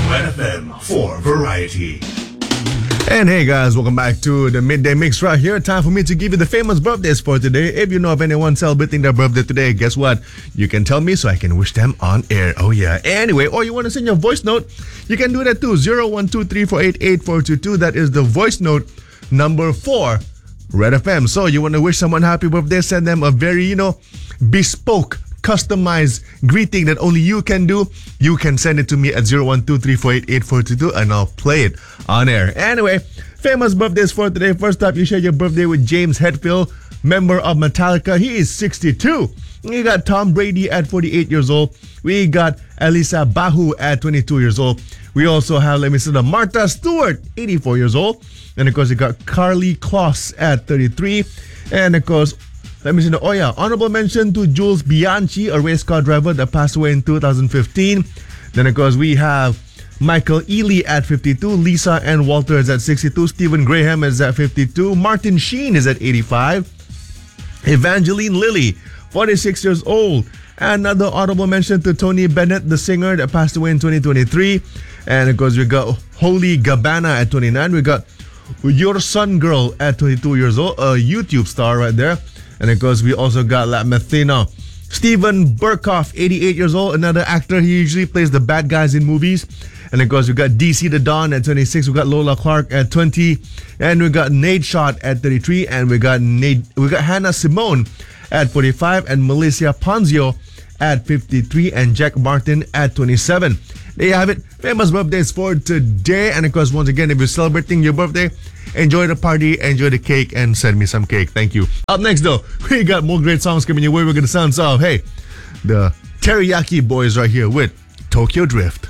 Red FM for variety. And hey guys, welcome back to the Midday Mix right here. Time for me to give you the famous birthdays for today. If you know of anyone celebrating their birthday today, guess what? You can tell me so I can wish them on air. Oh yeah. Anyway, or you want to send your voice note, you can do that too. 01234888422. That is the voice note number 4, Red FM. So you want to wish someone happy birthday, send them a very, bespoke, customized greeting that only you can do. You can send it to me at 01234888422 and I'll play it on air. Anyway, famous birthdays for today. First up, you share your birthday with James Hetfield, member of Metallica. He is 62. We got Tom Brady at 48 years old. We got Elisa Bahu at 22 years old. We also have, Martha Stewart, 84 years old. And of course, you got Carly Kloss at 33. And of course, honorable mention to Jules Bianchi, a race car driver that passed away in 2015. Then, of course, we have Michael Ealy at 52. Lisa Ann Walter is at 62. Stephen Graham is at 52. Martin Sheen is at 85. Evangeline Lilly, 46 years old. Another honorable mention to Tony Bennett, the singer that passed away in 2023. And, of course, we got Holy Gabbana at 29. We got Your Sun Girl at 22 years old, a YouTube star right there. And of course, we also got La Methina. Steven Burkhoff, 88 years old, another actor. He usually plays the bad guys in movies. And of course, we got DC the Don at 26. We got Lola Clark at 20. And we got Nate Shot at 33. And we got Hannah Simone at 45. And Melissa Ponzio at 53. And Jack Martin at 27. There you have it. Famous birthdays for today. And of course, once again, if you're celebrating your birthday, enjoy the party, enjoy the cake, and send me some cake. Thank you. Up next, though, we got more great songs coming your way. We're going to sound off. Hey, the Teriyaki Boys right here with Tokyo Drift.